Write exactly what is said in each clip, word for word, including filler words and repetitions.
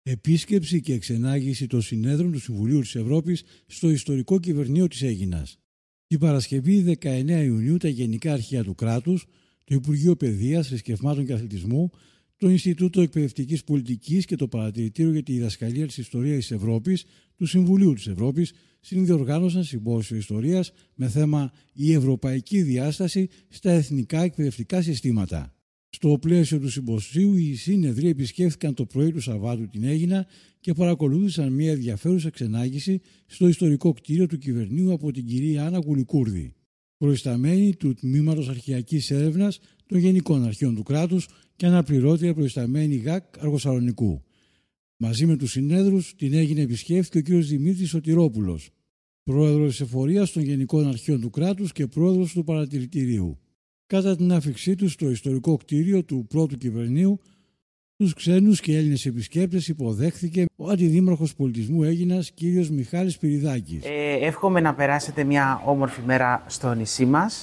Επίσκεψη και εξενάγηση των συνέδρων του Συμβουλίου της Ευρώπης στο ιστορικό κυβερνείο της Αίγινας. Την Παρασκευή δεκαεννέα Ιουνίου τα Γενικά Αρχεία του Κράτους, το Υπουργείο Παιδείας, Θρησκευμάτων και Αθλητισμού, το Ινστιτούτο Εκπαιδευτικής Πολιτικής και το Παρατηρητήριο για τη Διδασκαλία της Ιστορίας της Ευρώπης του Συμβουλίου της Ευρώπης συνδιοργάνωσαν συμπόσιο ιστορίας με θέμα «Η Ευρωπαϊκή Διάσταση στα Εθνικά Εκπαιδευτικά Συστήματα». Στο πλαίσιο του συμποσίου, οι σύνεδροι επισκέφθηκαν το πρωί του Σαββάτου την Αίγινα και παρακολούθησαν μια ενδιαφέρουσα εξενάγηση στο ιστορικό κτίριο του κυβερνείου από την κυρία Άννα Κουλικούρδη, προϊσταμένη του Τμήματος Αρχαιακής Έρευνας των Γενικών Αρχείων του Κράτους και αναπληρώτρια προϊσταμένη ΓΑΚ Αργοσαλονικού. Μαζί με τους συνέδρους την Αίγινα επισκέφθηκε ο κ. Δημήτρης Σωτηρόπουλος, πρόεδρος της Εφορίας των Γενικών Αρχείων του Κράτους και πρόεδρος του Παρατηρητηρίου. Κατά την άφιξή του στο ιστορικό κτίριο του πρώτου κυβερνείου, τους ξένους και Έλληνες επισκέπτες υποδέχθηκε ο Αντιδήμαρχος Πολιτισμού Αίγινας, κ. Μιχάλης Πυριδάκης. Ε, εύχομαι να περάσετε μια όμορφη μέρα στο νησί μας.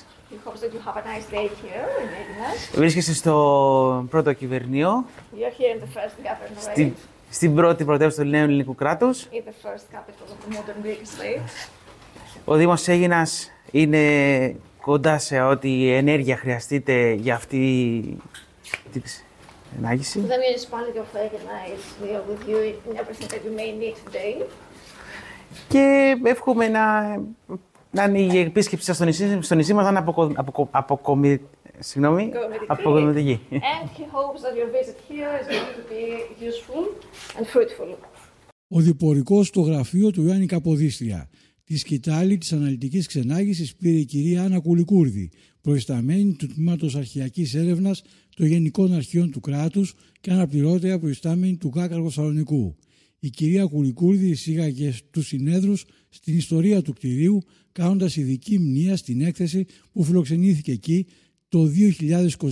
Βρίσκεστε στο πρώτο κυβερνείο, στη, στην πρώτη πρωτεύουσα του νέου ελληνικού κράτους. Ο Δήμος Αίγινας είναι κοντά σε ό,τι ενέργεια χρειαστείτε για αυτή την ενάγηση. Και εύχομαι να, να είναι η επίσκεψη σας στο νησί, στο νησί μας να είναι αποκο, αποκο, αποκομι, συγγνώμη, αποκομιδική. Ο διπορικός στο γραφείο του Ιωάννη Καποδίστρια. Τη σκητάλη της αναλυτικής ξενάγησης πήρε η κυρία Άννα Κουλικούρδη, προϊσταμένη του Τμήματος Αρχαιακής Έρευνας των Γενικών Αρχείων του Κράτους και αναπληρώτρια προϊστάμενη του ΓΑΚ Αργοσαλονικού. Η κυρία Κουλικούρδη εισήγαγε στους συνέδρους στην ιστορία του κτηρίου, κάνοντας ειδική μνήα στην έκθεση που φιλοξενήθηκε εκεί το δύο χιλιάδες είκοσι.